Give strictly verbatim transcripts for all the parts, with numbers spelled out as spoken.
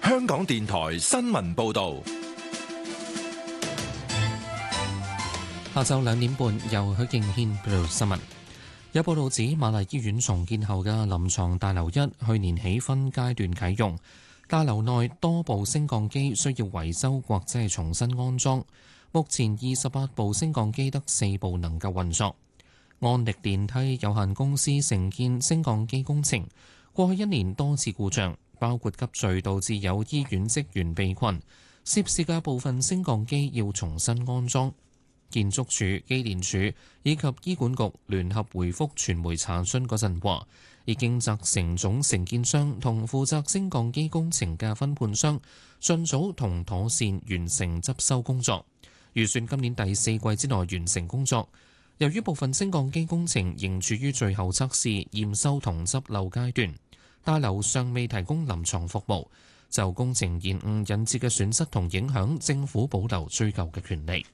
香港電台新聞報道。 下晝兩點半，由許敬軒報道新聞。有報道指，瑪麗醫院重建後嘅臨床大樓一去年起分階段啟用，大樓內多部升降機需要維修或者係重新安裝。目前二十八部升降機得四部能夠運作。安力電梯有限公司承建升降機工程，過去一年多次故障，包括急墜導致有醫院職員被困，涉事嘅部分升降機要重新安裝。建築署、機電署以及醫管局聯合回覆傳媒查詢嗰陣話，已經責成總承建商同負責升降機工程嘅分判商，盡早同妥善完成執修工作，預算今年第四季之內完成工作。由於部分升降機工程仍處於最後測試、驗收同執漏階段，大樓尚未提供臨床服務，就工程延誤引致嘅損失同影響，政府保留追究嘅權利。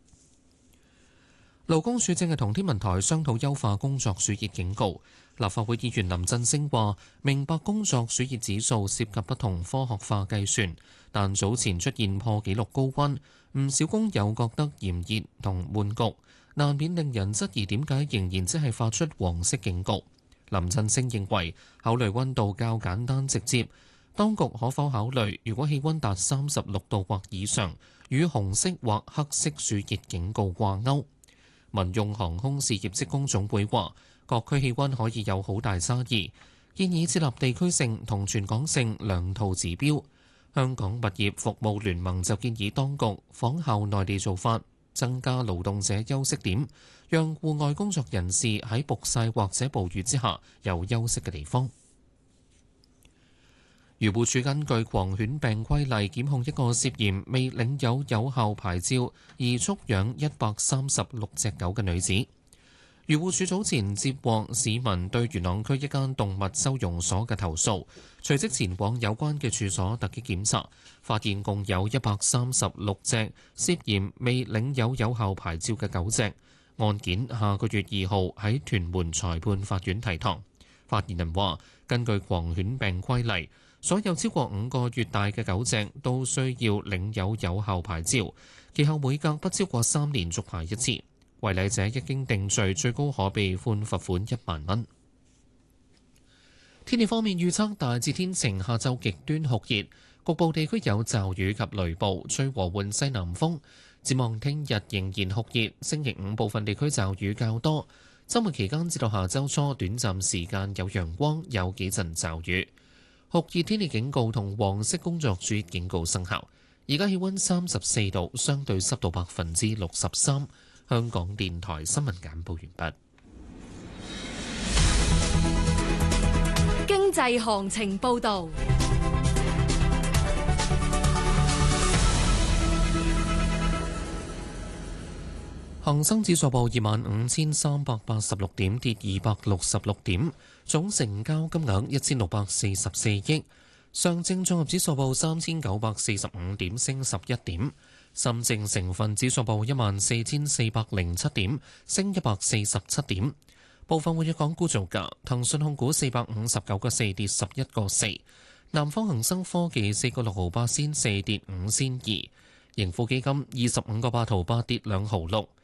勞工處正係同天文台商討優化工作暑熱警告。立法會議員林振昇話：明白工作暑熱指數涉及不同科學化計算，但早前出現破紀錄高溫，唔少工友覺得炎熱同悶局，難免令人質疑點解仍然只係發出黃色警告。林振昇認為，考慮溫度較簡單直接，當局可否考慮如果氣溫達三十六度或以上，與紅色或黑色暑熱警告掛鈎。民用航空事業職工總會話，各區氣溫可以有好大差異，建議設立地區性同全港性兩套指標。香港物業服務聯盟就建議當局仿效內地做法，增加勞動者休息點，讓戶外工作人士喺曝曬或者暴雨之下有休息嘅地方。漁護署根據狂犬病規例檢控一個涉嫌未領有有效牌照而畜養一百三十六隻狗嘅女子。漁護署早前接獲市民對元朗區一間動物收容所嘅投訴，隨即前往有關嘅處所突擊檢查，發現共有一百三十六隻涉嫌未領有有效牌照嘅狗隻。案件下個月二號喺屯門裁判法院提堂。發言人話：根據狂犬病規例，所有超過五個月大嘅狗隻都需要領有有效牌照，其後每隔不超過三年續牌一次。違例者一經定罪，最高可被判罰款一萬蚊。天氣方面預測大致天晴，下晝極端酷熱，局部地區有驟雨及雷暴，吹和緩西南風。展望聽日仍然酷熱，星期五部分地區驟雨較多。週末期間至到下週初，短暫時間有陽光，有幾陣驟雨。酷熱天氣警告同黃色工作暑熱警告生效。而家氣溫三十四度，相對濕度百分之六十三。香港電台新聞簡報完畢。 經濟行情報導。 恒生指數報二萬五千三百八十六點，跌二百六十六點，總成交金額一千六百四十四億。上證綜合指數報三千九百四十五點，升十一點。深證成分指數報一萬四千四百零七點，升一百四十七點。部分活躍港股造價：騰訊控股四百五十九個四跌十一個四，南方恒生科技四個六毫八仙四跌五仙二，盈富基金二十五個八毫八跌兩毫六。